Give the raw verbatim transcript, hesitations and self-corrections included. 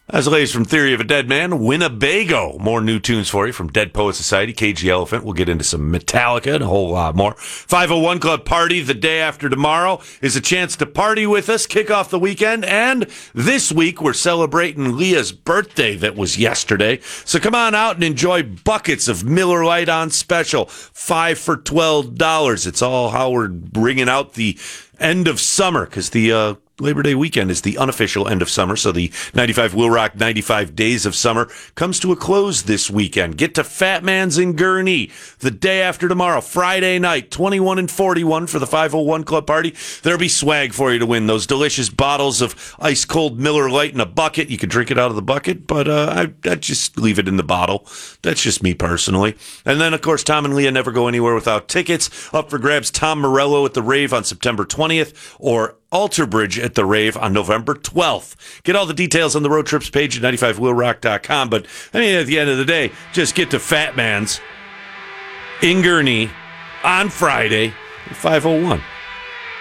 As the latest from Theory of a Dead Man, Winnebago. More new tunes for you from Dead Poet Society, Cage the Elephant. We'll get into some Metallica and a whole lot more. five oh one Club Party the day after tomorrow is a chance to party with us, kick off the weekend. And this week, we're celebrating Leah's birthday that was yesterday. So come on out and enjoy buckets of Miller Lite on special. Five for twelve dollars. It's all how we're bringing out the end of summer because the uh, Labor Day weekend is the unofficial end of summer, so the ninety-five Will Rock ninety-five Days of Summer comes to a close this weekend. Get to Fat Man's in Gurnee the day after tomorrow, Friday night, twenty-one and forty-one for the five oh one Club Party. There'll be swag for you to win. Those delicious bottles of ice-cold Miller Lite in a bucket. You can drink it out of the bucket, but uh, I, I'd just leave it in the bottle. That's just me personally. And then, of course, Tom and Leah never go anywhere without tickets. Up for grabs, Tom Morello at the Rave on September twentieth, or Alter Bridge at the Rave on November twelfth. Get all the details on the road trips page at ninety-five will rock dot com. But, I mean, at the end of the day, just get to Fat Man's in Gurnee on Friday at five oh one.